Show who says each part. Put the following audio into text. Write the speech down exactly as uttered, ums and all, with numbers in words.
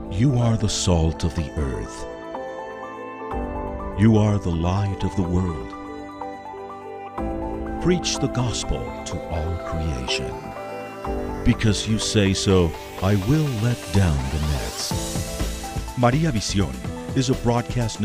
Speaker 1: You are the salt of the earth. You are the light of the world. Preach the gospel to all creation. Because you say so, I will let down the nets. Maria Visión is a broadcast